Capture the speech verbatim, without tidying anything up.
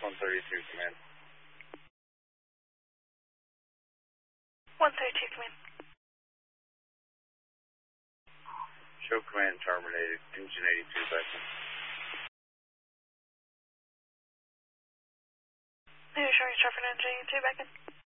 one thirty-two, command. one thirty-two, command. Show command terminated. Engine eighty-two, back in. New Short Traffic Engine eighty-two, back in.